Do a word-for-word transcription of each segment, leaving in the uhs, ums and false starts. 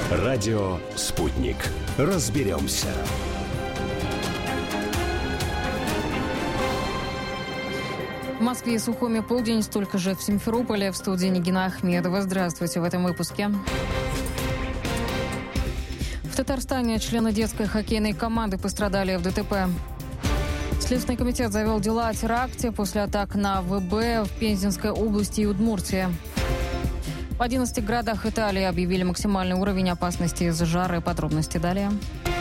Радио «Спутник». Разберемся. В Москве и Сухуми полдень, столько же в Симферополе. В студии Нигина Ахмедова. Здравствуйте в этом выпуске. В Татарстане члены детской хоккейной команды пострадали в ДТП. Следственный комитет завел дела о теракте после атак на ВБ в Пензенской области и Удмуртии. В одиннадцати городах Италии объявили максимальный уровень опасности из-за жары. Подробности далее.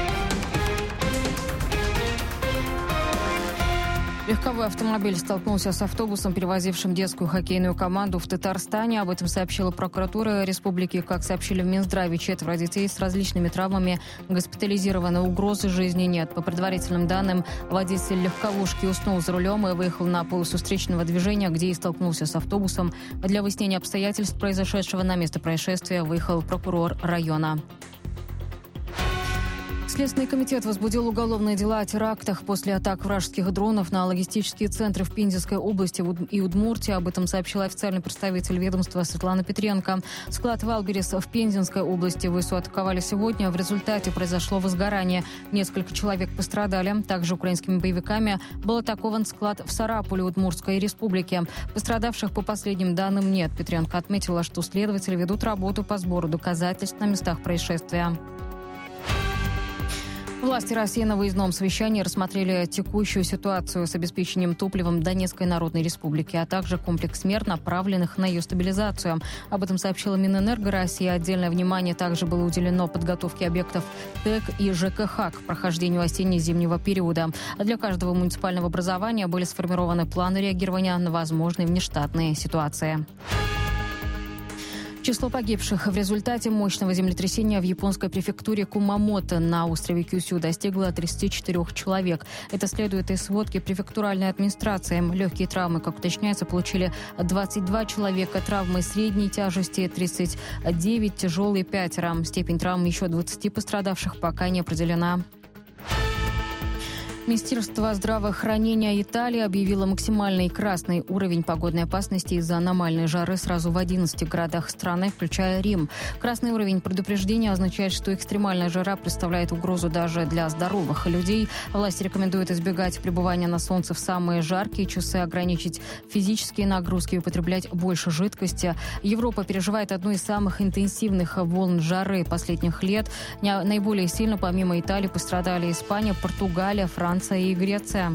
Легковой автомобиль столкнулся с автобусом, перевозившим детскую хоккейную команду в Татарстане. Об этом сообщила прокуратура республики. Как сообщили в Минздраве, четверо детей с различными травмами госпитализированы. Угрозы жизни нет. По предварительным данным, водитель легковушки уснул за рулем и выехал на полосу встречного движения, где и столкнулся с автобусом. Для выяснения обстоятельств произошедшего на место происшествия выехал прокурор района. Следственный комитет возбудил уголовные дела о терактах после атак вражеских дронов на логистические центры в Пензенской области и Удмуртии. Об этом сообщил официальный представитель ведомства Светлана Петренко. Склад «Валберес» в Пензенской области ВСУ атаковали сегодня. В результате произошло возгорание. Несколько человек пострадали. Также украинскими боевиками был атакован склад в Сарапуле Удмуртской республики. Пострадавших по последним данным нет. Петренко отметила, что следователи ведут работу по сбору доказательств на местах происшествия. Власти России на выездном совещании рассмотрели текущую ситуацию с обеспечением топливом Донецкой Народной Республики, а также комплекс мер, направленных на ее стабилизацию. Об этом сообщила Минэнерго России. Отдельное внимание также было уделено подготовке объектов ТЭК и ЖКХ к прохождению осенне-зимнего периода. А для каждого муниципального образования были сформированы планы реагирования на возможные внештатные ситуации. Число погибших в результате мощного землетрясения в японской префектуре Кумамото на острове Кюсю достигло тридцати четырёх человек. Это следует из сводки префектуральной администрации. Легкие травмы, как уточняется, получили двадцать два человека, травмы средней тяжести тридцать девять, тяжелые пятеро. Степень травм еще двадцати пострадавших пока не определена. Министерство здравоохранения Италии объявило максимальный красный уровень погодной опасности из-за аномальной жары сразу в одиннадцати городах страны, включая Рим. Красный уровень предупреждения означает, что экстремальная жара представляет угрозу даже для здоровых людей. Власти рекомендуют избегать пребывания на солнце в самые жаркие часы, ограничить физические нагрузки и употреблять больше жидкости. Европа переживает одну из самых интенсивных волн жары последних лет. Наиболее сильно, помимо Италии, пострадали Испания, Португалия, Франция и Греция.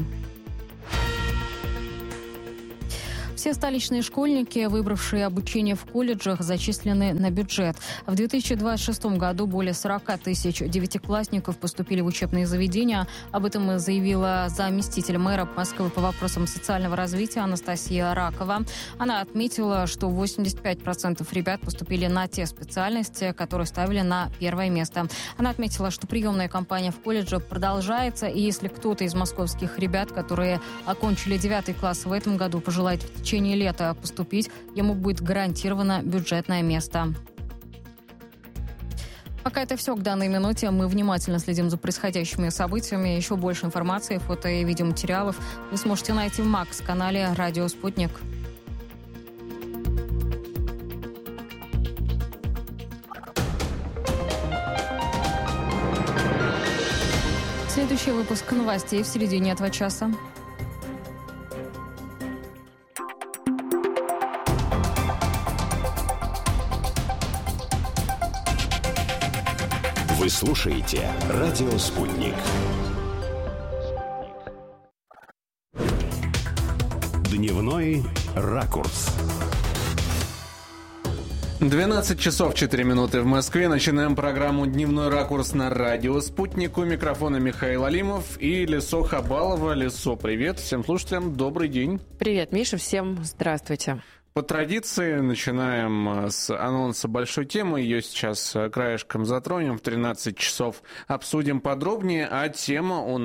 Все столичные школьники, выбравшие обучение в колледжах, зачислены на бюджет. В две тысячи двадцать шестом году более сорока тысяч девятиклассников поступили в учебные заведения. Об этом заявила заместитель мэра Москвы по вопросам социального развития Анастасия Ракова. Она отметила, что восемьдесят пять процентов ребят поступили на те специальности, которые ставили на первое место. Она отметила, что приемная кампания в колледже продолжается, и если кто-то из московских ребят, которые окончили девятый класс в этом году, пожелает в течение В течение лета поступить, ему будет гарантировано бюджетное место. Пока это все к данной минуте. Мы внимательно следим за происходящими событиями. Еще больше информации, фото и видеоматериалов вы сможете найти в Макс-канале «Радио Спутник». Следующий выпуск новостей в середине этого часа. Вы слушаете «Радио Спутник». Дневной ракурс. двенадцать часов четыре минуты в Москве. Начинаем программу «Дневной ракурс» на радио «Спутник». У микрофона Михаил Алимов и Лесо Хабалова. Лесо, привет. Всем слушателям добрый день. Привет, Миша. Всем здравствуйте. По традиции начинаем с анонса большой темы. Ее сейчас краешком затронем. В тринадцать часов обсудим подробнее. А тема у нас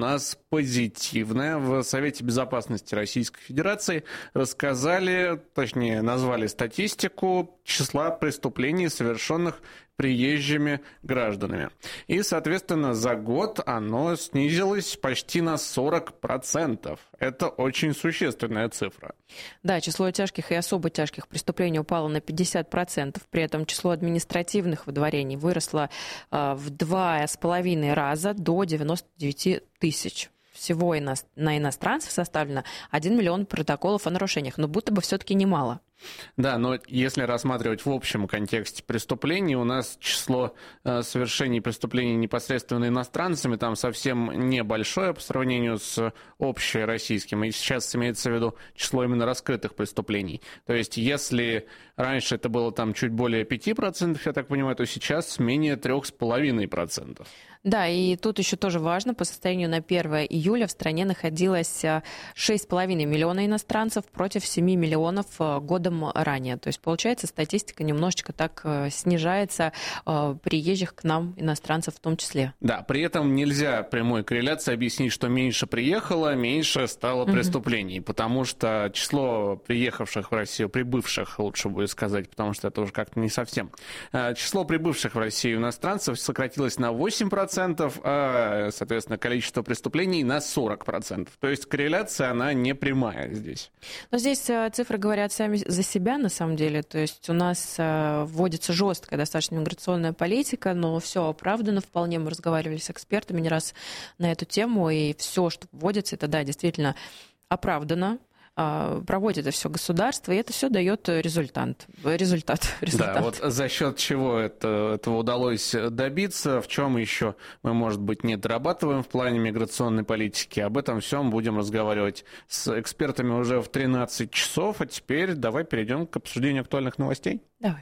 позитивное. В Совете Безопасности Российской Федерации рассказали, точнее, назвали статистику числа преступлений, совершенных приезжими гражданами. И, соответственно, за год оно снизилось почти на сорок процентов. Это очень существенная цифра. Да, число тяжких и особо тяжких преступлений упало на пятьдесят процентов. При этом число административных выдворений выросло э, в два с половиной раза до девяноста девяти тысяч. Всего на иностранцев составлено один миллион протоколов о нарушениях, но будто бы все-таки немало. Да, но если рассматривать в общем контексте преступлений, у нас число э, совершений преступлений непосредственно иностранцами там совсем небольшое по сравнению с общероссийским. И сейчас имеется в виду число именно раскрытых преступлений. То есть если раньше это было там чуть более пяти процентов, я так понимаю, то сейчас менее трех с половиной процентов. Да, и тут еще тоже важно, по состоянию на первое июля в стране находилось шесть с половиной миллиона иностранцев против семи миллионов годом ранее. То есть, получается, статистика немножечко так снижается приезжих к нам иностранцев в том числе. Да, при этом нельзя прямой корреляцией объяснить, что меньше приехало, меньше стало преступлений, угу. потому что число приехавших в Россию, прибывших, лучше будет сказать, потому что это уже как-то не совсем. Число прибывших в Россию иностранцев сократилось на восемь процентов, а, соответственно, количество преступлений на сорок процентов. То есть корреляция, она не прямая здесь. Но здесь цифры говорят сами за себя, на самом деле. То есть у нас вводится жесткая достаточно миграционная политика, но все оправдано вполне. Мы разговаривали с экспертами не раз на эту тему, и все, что вводится, это, да, действительно оправдано. Проводит это все государство, и это все дает результат. результат, результат. Да, вот за счет чего это, этого удалось добиться, в чем еще мы, может быть, не дорабатываем в плане миграционной политики, об этом всем будем разговаривать с экспертами уже в тринадцать часов, а теперь давай перейдем к обсуждению актуальных новостей. Давай.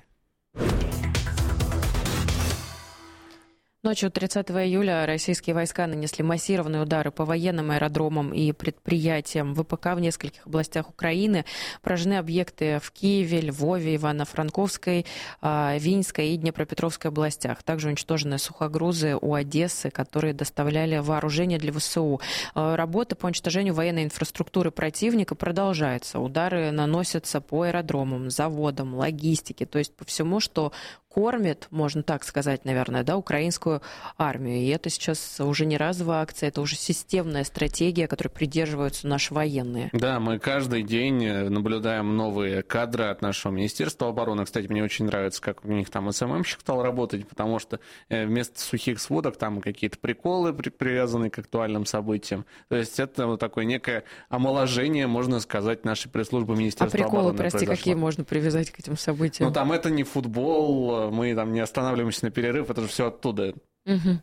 Ночью тридцатого июля российские войска нанесли массированные удары по военным аэродромам и предприятиям ВПК в нескольких областях Украины. Поражены объекты в Киеве, Львове, Ивано-Франковской, Винской и Днепропетровской областях. Также уничтожены сухогрузы у Одессы, которые доставляли вооружение для ВСУ. Работа по уничтожению военной инфраструктуры противника продолжается. Удары наносятся по аэродромам, заводам, логистике, то есть по всему, что кормит, можно так сказать, наверное, да, украинскую армию. И это сейчас уже не разовая акция, это уже системная стратегия, которой придерживаются наши военные. Да, мы каждый день наблюдаем новые кадры от нашего Министерства обороны. Кстати, мне очень нравится, как у них там СММщик стал работать, потому что вместо сухих сводок там какие-то приколы, привязанные к актуальным событиям. То есть это вот такое некое омоложение, можно сказать, нашей пресс-службы Министерства обороны. А приколы, обороны прости, произошло. Какие можно привязать к этим событиям? Ну, там это не футбол, мы там не останавливаемся на перерыв, это же все оттуда. Угу.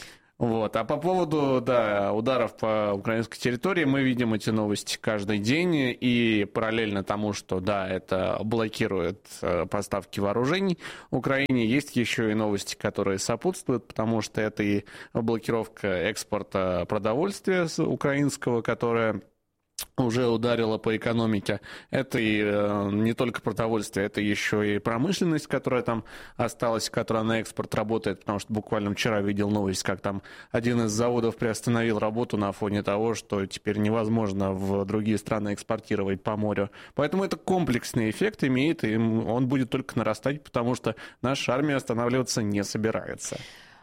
Вот. А по поводу, да, ударов по украинской территории, мы видим эти новости каждый день, и параллельно тому, что, да, это блокирует поставки вооружений Украине, есть еще и новости, которые сопутствуют, потому что это и блокировка экспорта продовольствия украинского, которая уже ударила по экономике. Это и э, не только продовольствие, это еще и промышленность, которая там осталась, которая на экспорт работает, потому что буквально вчера видел новость, как там один из заводов приостановил работу на фоне того, что теперь невозможно в другие страны экспортировать по морю. Поэтому это комплексный эффект имеет, и он будет только нарастать, потому что наша армия останавливаться не собирается.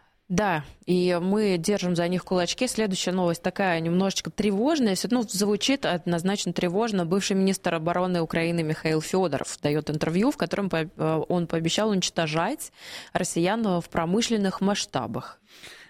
Да, и мы держим за них кулачки. Следующая новость такая немножечко тревожная. Ну, звучит однозначно тревожно. Бывший министр обороны Украины Михаил Федоров дает интервью, в котором он пообещал уничтожать россиян в промышленных масштабах.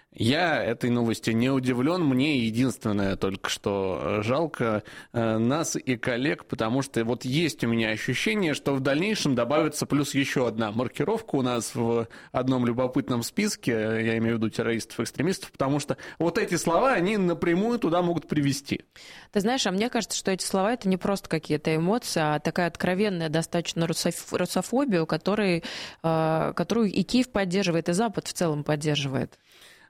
Я этой новости не удивлен. Мне единственное только что жалко э, нас и коллег, потому что вот есть у меня ощущение, что в дальнейшем добавится плюс еще одна маркировка у нас в одном любопытном списке, я имею в виду террористов-экстремистов, потому что вот эти слова, они напрямую туда могут привести. Ты знаешь, а мне кажется, что эти слова — это не просто какие-то эмоции, а такая откровенная достаточно русофобия, который, э, которую и Киев поддерживает, и Запад в целом поддерживает.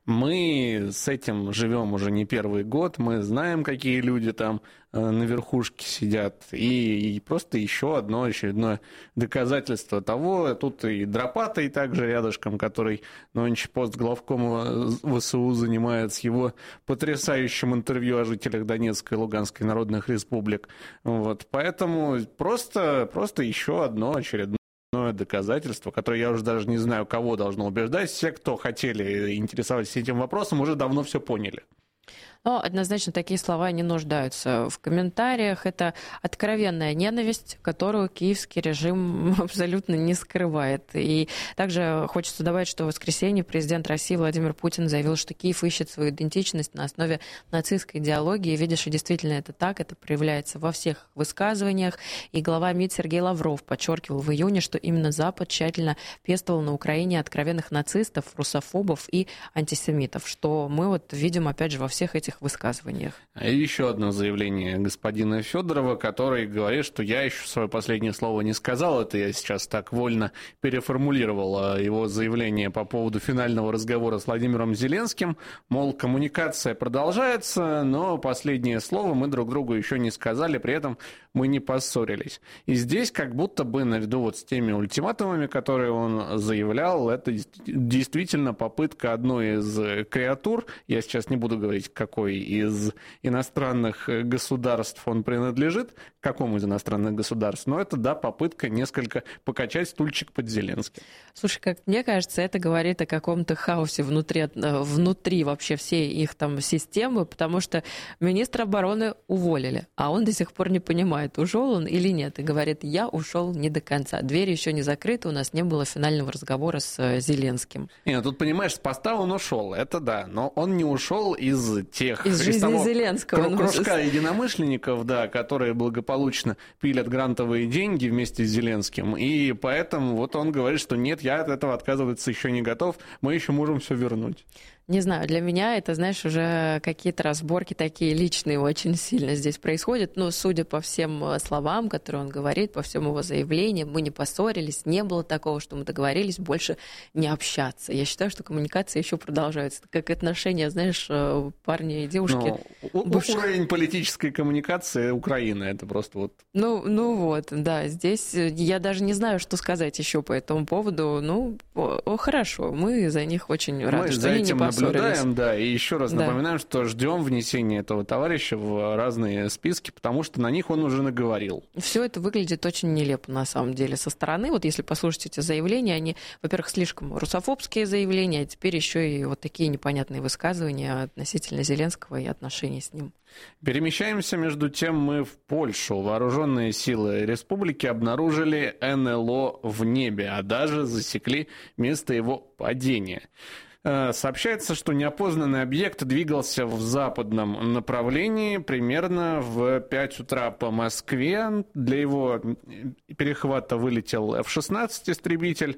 Мы с этим живем уже не первый год, мы знаем, какие люди там на верхушке сидят, и, и просто еще одно очередное доказательство того, тут и Дропатый также рядышком, который нынче пост главкома ВСУ занимает с его потрясающим интервью о жителях Донецкой и Луганской народных республик. Вот, поэтому просто, просто еще одно очередное доказательство, которое я уже даже не знаю, кого должно убеждать. Все, кто хотели интересоваться этим вопросом, уже давно все поняли. Но однозначно такие слова не нуждаются в комментариях. Это откровенная ненависть, которую киевский режим абсолютно не скрывает. И также хочется добавить, что в воскресенье президент России Владимир Путин заявил, что Киев ищет свою идентичность на основе нацистской идеологии. И видишь, и действительно это так, это проявляется во всех высказываниях. И глава МИД Сергей Лавров подчеркивал в июне, что именно Запад тщательно пестовал на Украине откровенных нацистов, русофобов и антисемитов, что мы вот видим, опять же, во всех этих высказываниях. И еще одно заявление господина Федорова, который говорит, что я еще свое последнее слово не сказал, это я сейчас так вольно переформулировал его заявление по поводу финального разговора с Владимиром Зеленским, мол, коммуникация продолжается, но последнее слово мы друг другу еще не сказали, при этом мы не поссорились. И здесь как будто бы наряду вот с теми ультиматумами, которые он заявлял, это действительно попытка одной из креатур, я сейчас не буду говорить, какой из иностранных государств он принадлежит, к какому из иностранных государств, но это, да, попытка несколько покачать стульчик под Зеленским. Слушай, как мне кажется, это говорит о каком-то хаосе внутри, внутри вообще всей их там системы, потому что министра обороны уволили, а он до сих пор не понимает, ушел он или нет, и говорит, я ушел не до конца, дверь еще не закрыта, у нас не было финального разговора с Зеленским. Не, тут, понимаешь, с поста он ушел, это да, но он не ушел из тех... Из жизни того Зеленского. Кружка единомышленников, да, которые благополучно пилят грантовые деньги вместе с Зеленским, и поэтому вот он говорит, что нет, я от этого отказываться еще не готов, мы еще можем все вернуть. Не знаю, для меня это, знаешь, уже какие-то разборки такие личные очень сильно здесь происходят. Но судя по всем словам, которые он говорит, по всем его заявлениям, мы не поссорились, не было такого, что мы договорились больше не общаться. Я считаю, что коммуникация еще продолжается. Как отношения, знаешь, парня и девушки. Ну, бывших... Уровень политической коммуникации Украины, это просто вот... Ну, ну вот, да, здесь я даже не знаю, что сказать еще по этому поводу. Ну, о, хорошо, мы за них очень рады, мы что за они этим не поссорились. Наблюдаем, да, и еще раз да. напоминаем, что ждем внесения этого товарища в разные списки, потому что на них он уже наговорил. Все это выглядит очень нелепо, на самом деле, со стороны. Вот если послушать эти заявления, они, во-первых, слишком русофобские заявления, а теперь еще и вот такие непонятные высказывания относительно Зеленского и отношений с ним. Перемещаемся, между тем, мы в Польшу. Вооруженные силы республики обнаружили эн эл о в небе, а даже засекли место его падения. Сообщается, что неопознанный объект двигался в западном направлении примерно в пять утра по Москве. Для его перехвата вылетел эф шестнадцать истребитель.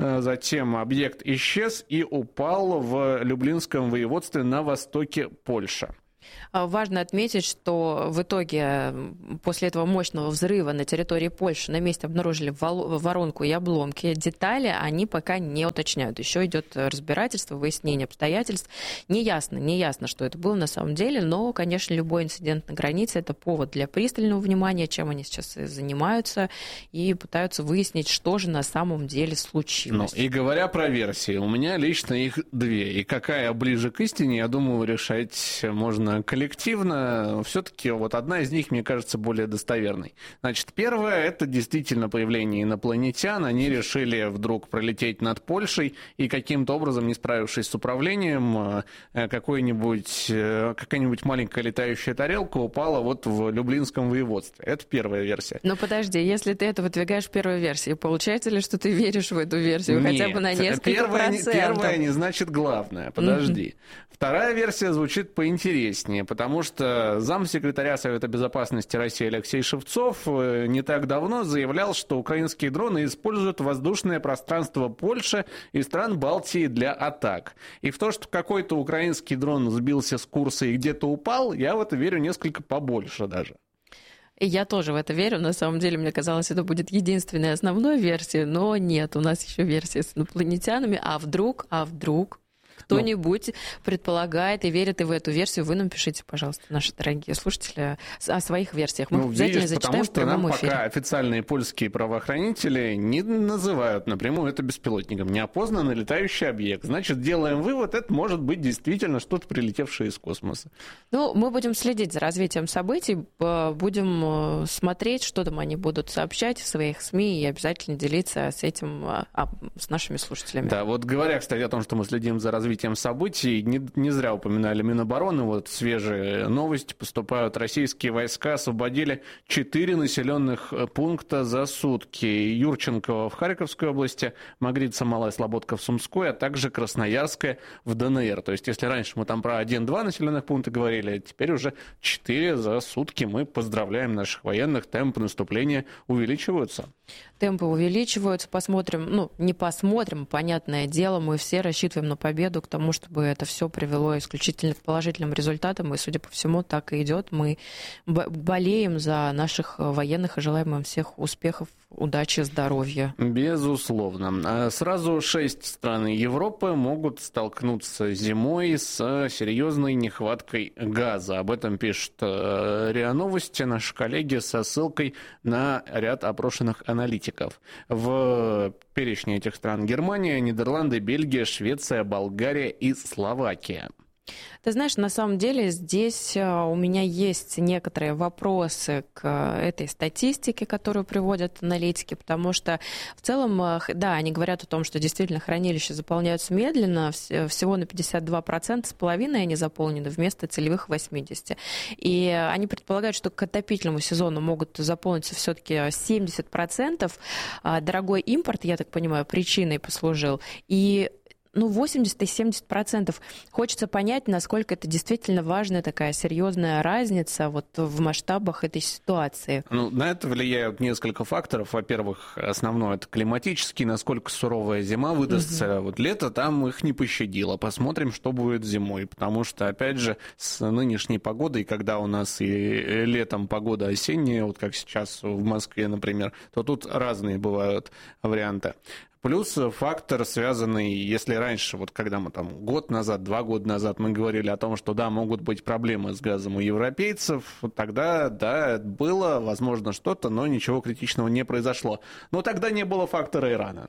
Затем объект исчез и упал в Люблинском воеводстве на востоке Польши. Важно отметить, что в итоге после этого мощного взрыва на территории Польши на месте обнаружили воронку и обломки. Детали они пока не уточняют. Еще идет разбирательство, выяснение обстоятельств. Неясно, неясно, что это было на самом деле, но, конечно, любой инцидент на границе – это повод для пристального внимания, чем они сейчас и занимаются, и пытаются выяснить, что же на самом деле случилось. Ну, и говоря про версии, у меня лично их две. И какая ближе к истине, я думаю, решать можно коллективно. Все-таки вот одна из них, мне кажется, более достоверной. Значит, первое – это действительно появление инопланетян. Они решили вдруг пролететь над Польшей и каким-то образом, не справившись с управлением, какой-нибудь, какая-нибудь маленькая летающая тарелка упала вот в Люблинском воеводстве. Это первая версия. Но подожди, если ты это выдвигаешь в первой версии, получается ли, что ты веришь в эту версию? Нет, хотя бы на несколько первое, процентов? Первое не значит главное. Подожди. Mm-hmm. Вторая версия звучит поинтереснее, потому что замсекретаря Совета Безопасности России Алексей Шевцов не так давно заявлял, что украинские дроны используют воздушное пространство Польши и стран Балтии для атак. И в то, что какой-то украинский дрон сбился с курса и где-то упал, я в это верю несколько побольше даже. И я тоже в это верю. На самом деле, мне казалось, это будет единственной основной версией, но нет, у нас еще версия с инопланетянами. А вдруг, а вдруг... кто-нибудь ну, предполагает и верит и в эту версию, вы нам пишите, пожалуйста, наши дорогие слушатели, о своих версиях. Мы ну, обязательно видишь, зачитаем потому в прямом что нам эфире. Пока официальные польские правоохранители не называют напрямую это беспилотником. Неопознанный летающий объект. Значит, делаем вывод, это может быть действительно что-то прилетевшее из космоса. Ну, мы будем следить за развитием событий, будем смотреть, что там они будут сообщать в своих СМИ и обязательно делиться с этим а, с нашими слушателями. Да, вот говоря, кстати, о том, что мы следим за развитием событий, не, не зря упоминали Минобороны, вот свежие новости поступают. Российские войска освободили четыре населенных пункта за сутки. Юрченко в Харьковской области, Магрица, Малая Слободка в Сумской, а также Красноярская в ДНР. То есть, если раньше мы там про один-два населенных пункта говорили, теперь уже четыре за сутки. Мы поздравляем наших военных, темпы наступления увеличиваются. Темпы увеличиваются, посмотрим, ну, не посмотрим, понятное дело, мы все рассчитываем на победу, к тому, чтобы это все привело исключительно к положительным результатам, и, судя по всему, так и идет. Мы болеем за наших военных и желаем им всех успехов, удачи, здоровья. Безусловно. Сразу шесть стран Европы могут столкнуться зимой с серьезной нехваткой газа. Об этом пишет РИА Новости, наши коллеги, со ссылкой на ряд опрошенных аналитиков. В перечне этих стран Германия, Нидерланды, Бельгия, Швеция, Болгария и Словакия. Ты знаешь, на самом деле здесь у меня есть некоторые вопросы к этой статистике, которую приводят аналитики, потому что в целом, да, они говорят о том, что действительно хранилища заполняются медленно, всего на пятьдесят два процента, с половиной они заполнены вместо целевых восемьдесят процентов. И они предполагают, что к отопительному сезону могут заполниться все-таки семьдесят процентов. Дорогой импорт, я так понимаю, причиной послужил. И ну, восемьдесят и семьдесят процентов. Хочется понять, насколько это действительно важная такая серьезная разница вот в масштабах этой ситуации. Ну, на это влияют несколько факторов. Во-первых, основное это климатический, насколько суровая зима выдастся. Угу. Вот лето там их не пощадило. Посмотрим, что будет зимой. Потому что, опять же, с нынешней погодой, когда у нас и летом погода осенняя, вот как сейчас в Москве, например, то тут разные бывают варианты. Плюс фактор, связанный, если раньше, вот когда мы там год назад, два года назад мы говорили о том, что да, могут быть проблемы с газом у европейцев, тогда, да, было, возможно, что-то, но ничего критичного не произошло. Но тогда не было фактора Ирана.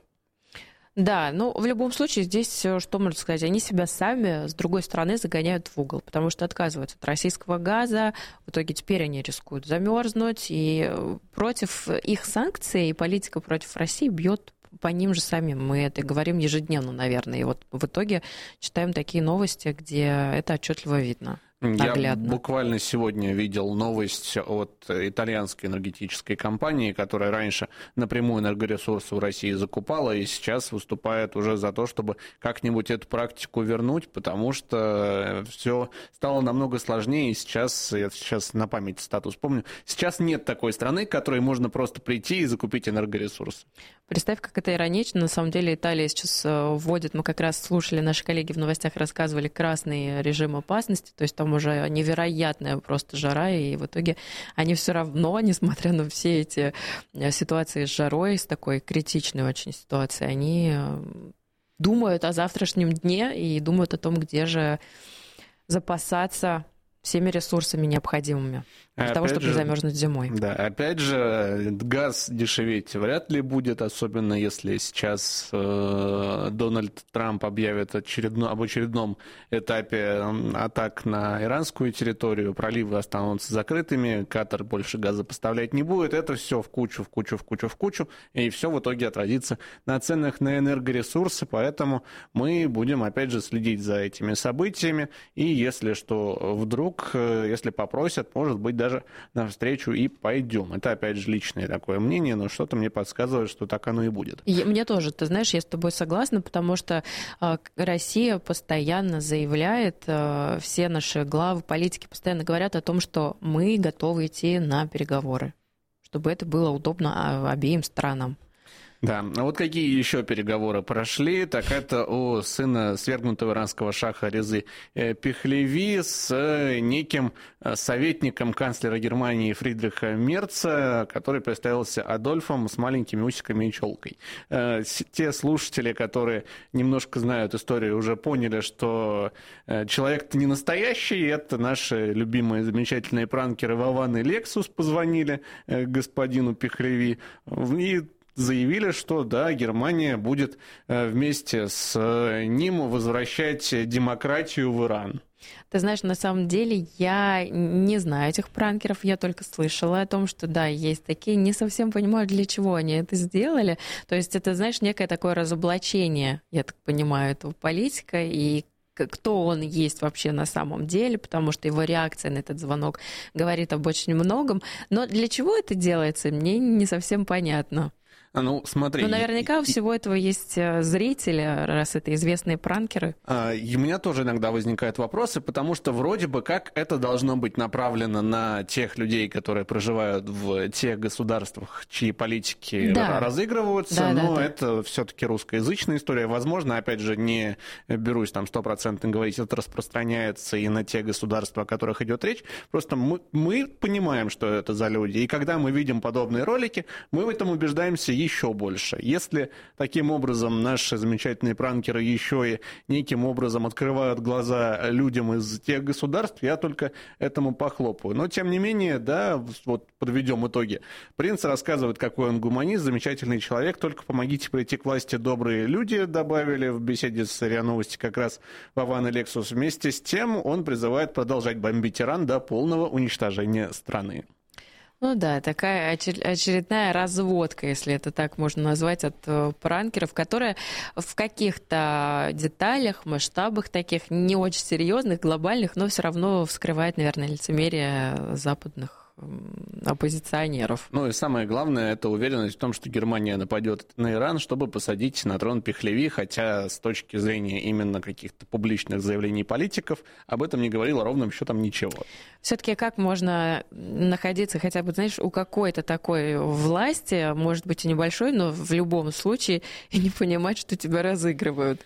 Да, ну в любом случае здесь, что можно сказать, они себя сами с другой стороны загоняют в угол, потому что отказываются от российского газа, в итоге теперь они рискуют замерзнуть, и против их санкций и политика против России бьет по ним же самим. Мы это говорим ежедневно, наверное. И вот в итоге читаем такие новости, где это отчетливо видно. Наглядно. Я буквально сегодня видел новость от итальянской энергетической компании, которая раньше напрямую энергоресурсы в России закупала и сейчас выступает уже за то, чтобы как-нибудь эту практику вернуть, потому что все стало намного сложнее. И сейчас, я сейчас на память статус помню, сейчас нет такой страны, к которой можно просто прийти и закупить энергоресурсы. Представь, как это иронично. На самом деле Италия сейчас вводит, мы как раз слушали, наши коллеги в новостях рассказывали, красный режим опасности, то есть там уже невероятная просто жара, и в итоге они все равно, несмотря на все эти ситуации с жарой, с такой критичной очень ситуацией, они думают о завтрашнем дне и думают о том, где же запасаться всеми ресурсами необходимыми для опять того, чтобы же, не замерзнуть зимой. Да, опять же, газ дешеветь вряд ли будет, особенно если сейчас э, Дональд Трамп объявит очередно, об очередном этапе атак на иранскую территорию, проливы останутся закрытыми, Катар больше газа поставлять не будет, это все в кучу, в кучу, в кучу, в кучу, и все в итоге отразится на ценах на энергоресурсы, поэтому мы будем, опять же, следить за этими событиями, и если что, вдруг, если попросят, может быть, даже навстречу и пойдем. Это, опять же, личное такое мнение, но что-то мне подсказывает, что так оно и будет. И мне тоже, ты знаешь, я с тобой согласна, потому что э, Россия постоянно заявляет, э, все наши главы, политики постоянно говорят о том, что мы готовы идти на переговоры, чтобы это было удобно обеим странам. Да, а вот какие еще переговоры прошли, так это у сына свергнутого иранского шаха Резы Пехлеви с неким советником канцлера Германии Фридриха Мерца, который представился Адольфом с маленькими усиками и челкой. Те слушатели, которые немножко знают историю, уже поняли, что человек-то не настоящий, это наши любимые замечательные пранкеры Вован и Лексус позвонили господину Пехлеви и заявили, что да, Германия будет вместе с ним возвращать демократию в Иран. Ты знаешь, на самом деле я не знаю этих пранкеров, я только слышала о том, что да, есть такие, не совсем понимаю, для чего они это сделали. То есть это, знаешь, некое такое разоблачение, я так понимаю, этого политика и кто он есть вообще на самом деле, потому что его реакция на этот звонок говорит об очень многом. Но для чего это делается, мне не совсем понятно. Ну, смотри. Но наверняка у всего этого есть зрители, раз это известные пранкеры. И у меня тоже иногда возникают вопросы, потому что вроде бы как это должно быть направлено на тех людей, которые проживают в тех государствах, чьи политики да. разыгрываются, да, но да, да. это все-таки русскоязычная история. Возможно, опять же, не берусь там стопроцентно говорить, это распространяется и на те государства, о которых идет речь. Просто мы, мы понимаем, что это за люди. И когда мы видим подобные ролики, мы в этом убеждаемся еще больше. Если таким образом наши замечательные пранкеры еще и неким образом открывают глаза людям из тех государств, я только этому похлопаю. Но, тем не менее, да, вот подведем итоги. Принц рассказывает, какой он гуманист, замечательный человек, только помогите прийти к власти добрые люди, добавили в беседе с РИА Новости как раз Вован и Лексус. Вместе с тем он призывает продолжать бомбить Иран до полного уничтожения страны. Ну да, такая очередная разводка, если это так можно назвать, от пранкеров, которая в каких-то деталях, масштабах таких не очень серьезных, глобальных, но все равно вскрывает, наверное, лицемерие западных оппозиционеров. Ну и самое главное, это уверенность в том, что Германия нападет на Иран, чтобы посадить на трон Пехлеви, хотя с точки зрения именно каких-то публичных заявлений политиков об этом не говорила ровным счетом ничего. Все-таки как можно находиться хотя бы, знаешь, у какой-то такой власти, может быть и небольшой, но в любом случае, и не понимать, что тебя разыгрывают?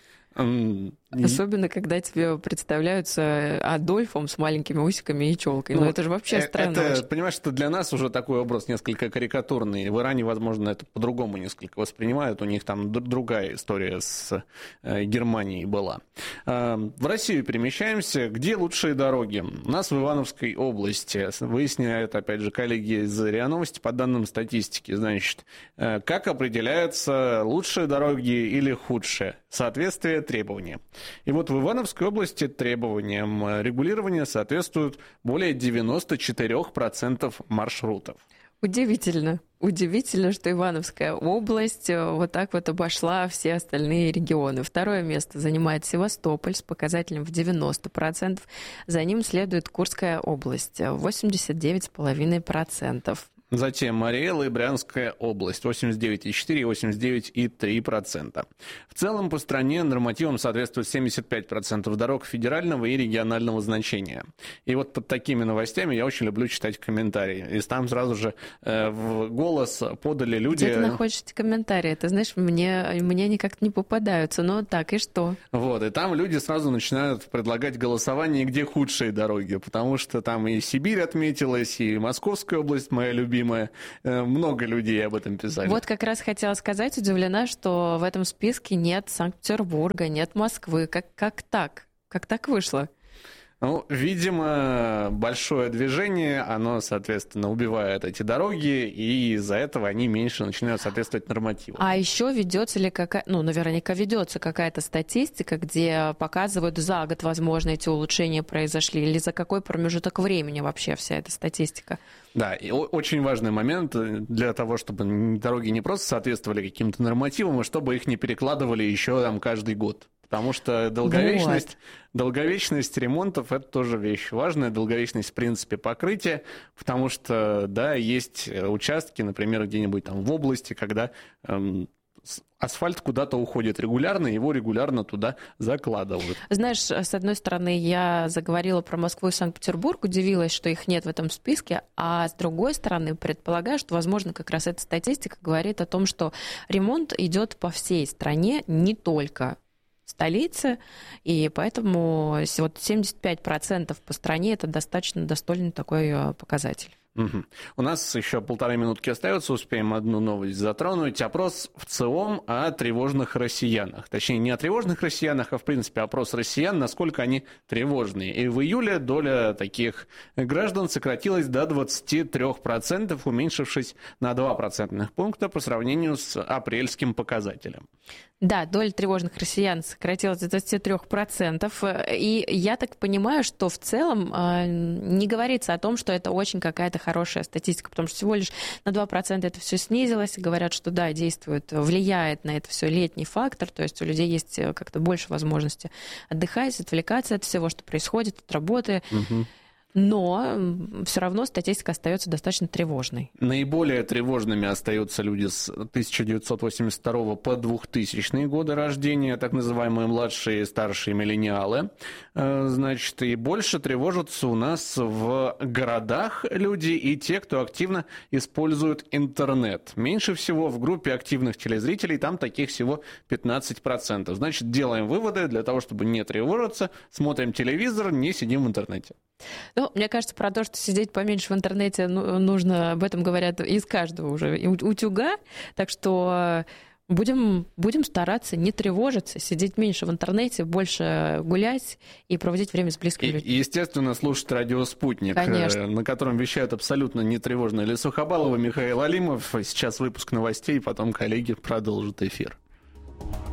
Особенно, когда тебе представляются Адольфом с маленькими усиками и челкой. Ну, ну это же вообще странно. Это, очень. Понимаешь, что для нас уже такой образ несколько карикатурный. В Иране, возможно, это по-другому несколько воспринимают. У них там другая история с э, Германией была. Э, в Россию перемещаемся. Где лучшие дороги? У нас в Ивановской области. Выясняют, опять же, коллеги из РИА Новости по данным статистики. Значит, э, как определяются лучшие дороги или худшие? Соответствие требованиям. И вот в Ивановской области требованиям регулирования соответствуют более девяносто четыре процента маршрутов. Удивительно. Удивительно, что Ивановская область вот так вот обошла все остальные регионы. Второе место занимает Севастополь с показателем в девяносто процентов. За ним следует Курская область, восемьдесят девять целых пять десятых процента. Затем Мариэл и Брянская область, восемьдесят девять целых четыре десятых и восемьдесят девять целых три десятых процента. В целом по стране нормативам соответствует семьдесят пять процентов дорог федерального и регионального значения. И вот под такими новостями я очень люблю читать комментарии. И там сразу же э, в голос подали люди... Где ты находишь эти комментарии? Ты знаешь, мне, мне они как-то не попадаются. Но так и что? Вот, и там люди сразу начинают предлагать голосование, где худшие дороги. Потому что там и Сибирь отметилась, и Московская область, моя любимая. Много людей об этом писали. Вот как раз хотела сказать, удивлена, что в этом списке нет Санкт-Петербурга, нет Москвы. Как, как так? Как так вышло? Ну, видимо, большое движение, оно, соответственно, убивает эти дороги, и из-за этого они меньше начинают соответствовать нормативам. А еще ведется ли какая-то, ну, наверняка ведется какая-то статистика, где показывают за год, возможно, эти улучшения произошли, или за какой промежуток времени вообще вся эта статистика? Да, и очень важный момент для того, чтобы дороги не просто соответствовали каким-то нормативам, а чтобы их не перекладывали еще там каждый год. Потому что долговечность, вот. долговечность ремонтов – это тоже вещь важная, долговечность, в принципе, покрытия, потому что, да, есть участки, например, где-нибудь там в области, когда эм, асфальт куда-то уходит регулярно, его регулярно туда закладывают. Знаешь, с одной стороны, я заговорила про Москву и Санкт-Петербург, удивилась, что их нет в этом списке, а с другой стороны, предполагаю, что, возможно, как раз эта статистика говорит о том, что ремонт идет по всей стране, не только в столице, и поэтому вот семьдесят пять процентов по стране – это достаточно достойный такой показатель. Угу. У нас еще полторы минутки остается, успеем одну новость затронуть. Опрос в ЦИОМ о тревожных россиянах. Точнее, не о тревожных россиянах, а, в принципе, опрос россиян, насколько они тревожные. И в июле доля таких граждан сократилась до двадцати трёх процентов, уменьшившись на два процентных пункта по сравнению с апрельским показателем. Да, доля тревожных россиян сократилась до двадцати трёх процентов. И я так понимаю, что в целом не говорится о том, что это очень какая-то хорошая статистика, потому что всего лишь на два процента это все снизилось. Говорят, что да, действует, влияет на это все летний фактор, то есть у людей есть как-то больше возможности отдыхать, отвлекаться от всего, что происходит, от работы. Угу. Но все равно статистика остается достаточно тревожной. Наиболее тревожными остаются люди с тысяча девятьсот восемьдесят второго по двухтысячные годы рождения, так называемые младшие и старшие миллениалы. Значит, и больше тревожатся у нас в городах люди и те, кто активно использует интернет. Меньше всего в группе активных телезрителей, там таких всего пятнадцать процентов. Значит, делаем выводы для того, чтобы не тревожиться, смотрим телевизор, не сидим в интернете. Ну, мне кажется, про то, что сидеть поменьше в интернете нужно, об этом говорят из каждого уже утюга, так что будем, будем стараться не тревожиться, сидеть меньше в интернете, больше гулять и проводить время с близкими людьми. И, естественно, слушать радио «Спутник», Конечно. На котором вещают абсолютно нетревожные Лиза Сухобалова, Михаил Алимов. Сейчас выпуск новостей, потом коллеги продолжат эфир.